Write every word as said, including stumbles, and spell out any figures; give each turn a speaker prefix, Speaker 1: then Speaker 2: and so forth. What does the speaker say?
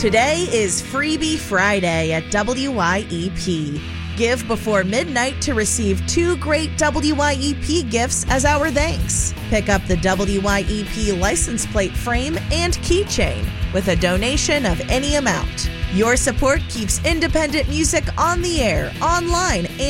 Speaker 1: Today is Freebie Friday at W Y E P. Give before midnight to receive two great W Y E P gifts as our thanks. Pick up the W Y E P license plate frame and keychain with a donation of any amount. Your support keeps independent music on the air, online, and